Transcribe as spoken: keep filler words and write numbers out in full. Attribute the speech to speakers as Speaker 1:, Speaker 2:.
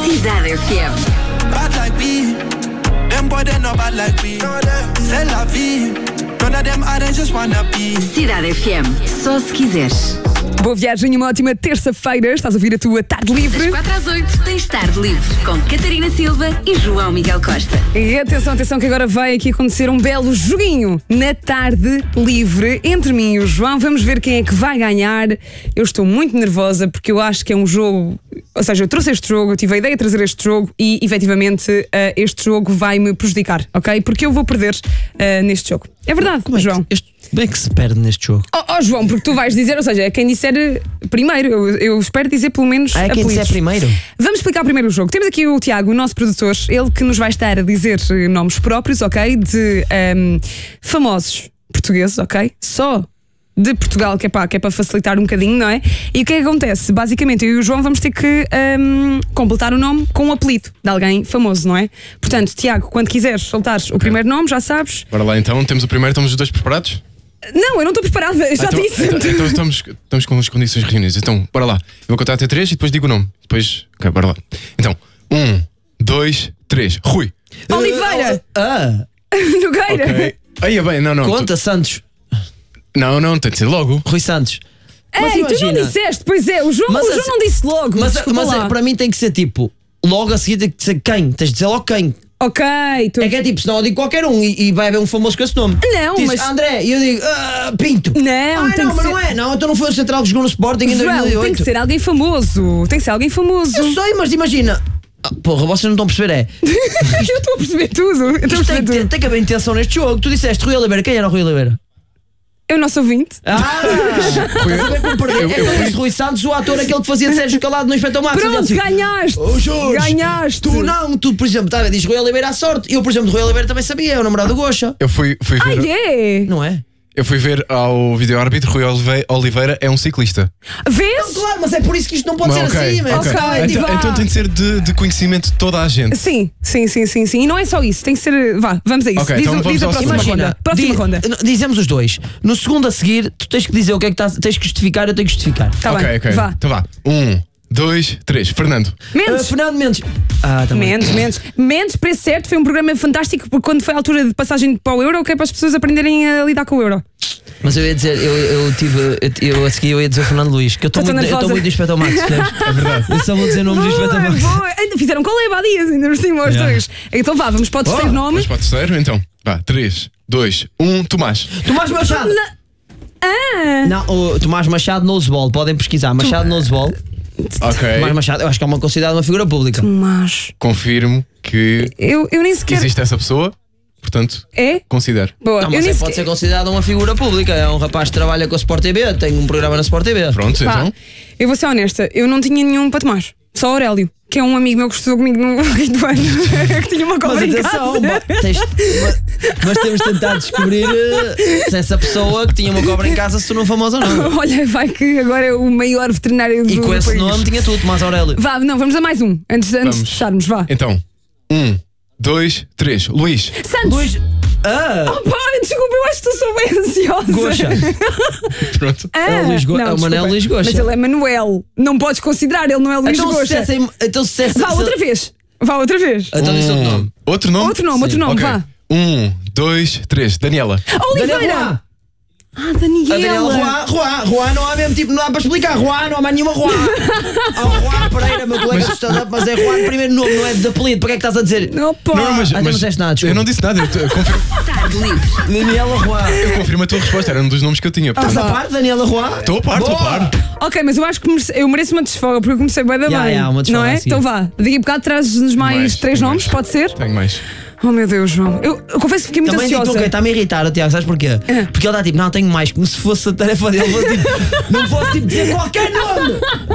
Speaker 1: Cidade F M.
Speaker 2: Bad like me, them boy they not bad like me. C'est la vie, none of them I just wanna be.
Speaker 1: Cidade F M, só se quiseres.
Speaker 3: Boa viagem e uma ótima terça-feira. Estás a ouvir a tua Tarde Livre.
Speaker 1: Das quatro às oito tens Tarde Livre com Catarina Silva e João Miguel Costa.
Speaker 3: E atenção, atenção que agora vai aqui acontecer um belo joguinho na Tarde Livre entre mim e o João. Vamos ver quem é que vai ganhar. Eu estou muito nervosa porque eu acho que é um jogo... Ou seja, eu trouxe este jogo, eu tive a ideia de trazer este jogo e, efetivamente, uh, este jogo vai-me prejudicar, ok? Porque eu vou perder uh, neste jogo. É verdade,
Speaker 4: como é
Speaker 3: João.
Speaker 4: Que, este, como é que se perde neste jogo?
Speaker 3: Oh, oh, João, porque tu vais dizer, ou seja, é quem disser primeiro. Eu, eu espero dizer pelo menos
Speaker 4: Ah, é quem
Speaker 3: apelidos.
Speaker 4: disser primeiro?
Speaker 3: Vamos explicar primeiro o jogo. Temos aqui o Tiago, o nosso produtor, ele que nos vai estar a dizer nomes próprios, ok? De um, famosos portugueses, ok? Só de Portugal, que é para que é para facilitar um bocadinho, não é? E o que é que acontece? Basicamente, eu e o João vamos ter que um, completar o nome com um apelido de alguém famoso, não é? Portanto, Tiago, quando quiseres soltares o okay. primeiro nome, já sabes.
Speaker 5: Bora lá então, temos o primeiro, estamos os dois preparados?
Speaker 3: Não, eu não estou preparada, já
Speaker 5: ah, então,
Speaker 3: disse.
Speaker 5: Então, então estamos, estamos com as condições reunidas. Então, bora lá. Eu vou contar até três e depois digo o nome. Depois, ok, bora lá. Então, um, dois, três. Rui.
Speaker 3: Oliveira.
Speaker 4: Ah.
Speaker 3: Nogueira.
Speaker 5: Ok. Aí é bem, não, não.
Speaker 4: Conta,
Speaker 5: tu...
Speaker 4: Santos.
Speaker 5: Não, não, tem de ser logo.
Speaker 4: Rui Santos.
Speaker 3: Mas Ei, imagina... tu não disseste, pois é, o João,
Speaker 4: mas
Speaker 3: o João
Speaker 4: assim,
Speaker 3: não disse logo.
Speaker 4: Mas, mas é, para mim tem que ser tipo, logo a seguir tem que ser quem? Tens de dizer logo quem.
Speaker 3: Ok. Tu...
Speaker 4: É que é tipo, senão eu digo qualquer um e, e vai haver um famoso com esse nome.
Speaker 3: Não,
Speaker 4: Diz,
Speaker 3: mas...
Speaker 4: André, e eu digo, ah, Pinto.
Speaker 3: Não,
Speaker 4: ah,
Speaker 3: tem
Speaker 4: não, mas
Speaker 3: ser...
Speaker 4: não é. Não, então não foi o central que jogou no Sporting em
Speaker 3: João,
Speaker 4: dois mil e oito.
Speaker 3: tem que ser alguém famoso. Tem que ser alguém famoso.
Speaker 4: Eu sei, mas imagina. Ah, porra, vocês não estão a perceber, é?
Speaker 3: Eu estou a perceber tudo. Eu estou a perceber
Speaker 4: tem,
Speaker 3: tudo.
Speaker 4: Tem, tem que haver intenção neste jogo. Tu disseste Rui Oliveira. Quem era o Rui Oliveira?
Speaker 3: É o nosso ouvinte.
Speaker 4: Ah! Estás a ver como perder? Eu, eu, eu disse Rui Santos, o ator, aquele que fazia de Sérgio Calado no Inspector Max.
Speaker 3: Pronto,
Speaker 4: assim,
Speaker 3: ganhaste!
Speaker 4: Oh, Jorge,
Speaker 3: ganhaste!
Speaker 4: Tu não, tu, por exemplo, tá, diz Rui Oliveira à sorte. Eu, por exemplo, de Rui Oliveira também sabia, é o namorado do Gocha.
Speaker 5: Eu fui, fui ver.
Speaker 3: Ah, é?
Speaker 4: Não é?
Speaker 5: Eu fui ver ao vídeo-árbitro, Rui Oliveira é um ciclista.
Speaker 3: Vês?
Speaker 4: Não, claro, mas é por isso que isto não pode
Speaker 5: mas,
Speaker 4: ser
Speaker 5: okay,
Speaker 4: assim, mas
Speaker 5: okay.
Speaker 4: é
Speaker 5: então,
Speaker 4: tipo,
Speaker 5: então tem de ser de, de conhecimento de toda a gente.
Speaker 3: Sim, sim, sim, sim, sim. E não é só isso, tem que ser. Vá, vamos a isso.
Speaker 5: Okay,
Speaker 3: diz
Speaker 5: então
Speaker 3: o, diz a próxima
Speaker 4: imagina,
Speaker 3: ronda. Próxima
Speaker 4: di,
Speaker 3: ronda.
Speaker 4: Dizemos os dois. No segundo a seguir, tu tens que dizer o que é que estás, tens que justificar, eu tenho que justificar.
Speaker 3: Tá
Speaker 5: ok,
Speaker 3: bem,
Speaker 5: ok.
Speaker 3: Vá.
Speaker 5: Então vá. Um, dois, três. Fernando.
Speaker 3: Mendes.
Speaker 4: Uh, Fernando Mendes. Ah, também.
Speaker 3: Mendes, Mendes. Mendes, preço certo, foi um programa fantástico porque quando foi a altura de passagem para o euro, que é para as pessoas aprenderem a lidar com o euro.
Speaker 4: Mas eu ia dizer, eu, eu tive, eu, eu a seguir eu ia dizer Fernando Luís, que eu estou muito, eu estou muito do Inspector Max. É verdade. Eu só vou dizer nomes do Inspector Max.
Speaker 3: Boa. Ainda fizeram coleba há dias, ainda por cima, os
Speaker 4: Yeah.
Speaker 3: dois. Então vá, vamos para o terceiro
Speaker 5: Oh,
Speaker 3: nome.
Speaker 5: Vamos para o terceiro, então. Vá, três, dois, um, Tomás.
Speaker 4: Tomás Machado.
Speaker 3: Na... Ah!
Speaker 4: Não, o Tomás Machado Noseball, podem pesquisar. Machado Noseball.
Speaker 5: Ok.
Speaker 4: Tomás Machado, eu acho que é uma considerada uma figura pública.
Speaker 3: Tomás.
Speaker 5: Confirmo que
Speaker 3: Eu, eu nem sequer.
Speaker 5: existe essa pessoa, portanto,
Speaker 3: É?
Speaker 5: considero.
Speaker 3: Boa.
Speaker 4: Não,
Speaker 3: eu
Speaker 4: mas
Speaker 3: nem
Speaker 4: é,
Speaker 3: sequer...
Speaker 4: pode ser considerada uma figura pública. É um rapaz que trabalha com a Sport T V, tem um programa na Sport T V.
Speaker 5: Pronto,
Speaker 3: Pá,
Speaker 5: então.
Speaker 3: eu vou ser honesta, eu não tinha nenhum para Tomás. Só Aurélio, que é um amigo meu que estudou comigo no quinto ano, que tinha uma cobra
Speaker 4: Mas
Speaker 3: em
Speaker 4: atenção,
Speaker 3: casa.
Speaker 4: ma- tens- ma- mas temos de tentar descobrir eh, se essa pessoa que tinha uma cobra em casa se tornou famosa ou não.
Speaker 3: Olha, vai que agora é o maior veterinário do
Speaker 4: E com esse
Speaker 3: país.
Speaker 4: nome tinha tudo, Tomás Aurélio.
Speaker 3: Vá, não, vamos a mais um, antes, antes
Speaker 5: Vamos.
Speaker 3: de fecharmos, vá.
Speaker 5: Então, um, dois, três. Luís.
Speaker 3: Santos!
Speaker 4: Luís. Ah!
Speaker 3: Oh, pá, desculpa, eu acho que estou bem ansiosa.
Speaker 4: Goxa.
Speaker 5: Pronto.
Speaker 3: Ah,
Speaker 4: É o Luís Go-
Speaker 3: não,
Speaker 4: é o Manel
Speaker 3: desculpa.
Speaker 4: Luís Goxa.
Speaker 3: Mas ele é Manuel. Não podes considerar, ele não é Luís
Speaker 4: Então se
Speaker 3: Goxa.
Speaker 4: dissessem- então se dissessem-
Speaker 3: Vá, outra vez. Vá, outra vez.
Speaker 4: Então disse outro nome.
Speaker 5: Outro nome?
Speaker 3: Outro nome, outro nome,
Speaker 5: Ok.
Speaker 3: vá.
Speaker 5: Um, dois, três. Daniela.
Speaker 3: Oliveira!
Speaker 4: Daniel Roy.
Speaker 3: Ah, Daniela.
Speaker 4: A Daniela Roy, Roy, Roy, não há mesmo tipo, não há para explicar. Roy, não há mais nenhuma Roy. Há o Roy Pereira, meu colega de stand-up, mas é Roy de primeiro nome, não é de apelido. Para que é que estás a dizer?
Speaker 3: Não, pá.
Speaker 5: Não, mas,
Speaker 4: Ah, então não disseste nada, desculpa.
Speaker 5: eu não disse nada. Eu, te- eu confirmo,
Speaker 1: Tarde Livre.
Speaker 4: Daniela Roy.
Speaker 5: eu confirmo a tua resposta. Era um dos nomes que eu tinha.
Speaker 4: Estás
Speaker 5: portanto,
Speaker 4: a par, Daniela Roy?
Speaker 5: Estou a par, estou a
Speaker 4: Boa.
Speaker 5: par.
Speaker 3: Ok, mas eu acho que merece- eu mereço uma desfoga porque eu comecei bem da
Speaker 4: Ya,
Speaker 3: bem.
Speaker 4: ya, uma desfoga
Speaker 3: não é?
Speaker 4: a seguir.
Speaker 3: Então vá, daqui a bocado trazes-nos mais,
Speaker 5: Mais,
Speaker 3: três
Speaker 5: tenho
Speaker 3: nomes,
Speaker 5: mais.
Speaker 3: pode ser?
Speaker 5: Tenho mais.
Speaker 3: Oh meu Deus, João. Eu, eu confesso que fiquei muito
Speaker 4: Também digo
Speaker 3: ansiosa.
Speaker 4: que está-me a irritar, o Tiago, sabes porquê?
Speaker 3: É.
Speaker 4: Porque ele está tipo, não, tenho mais, como se fosse a tarefa dele. Vou, tipo, não posso tipo, dizer qualquer nome.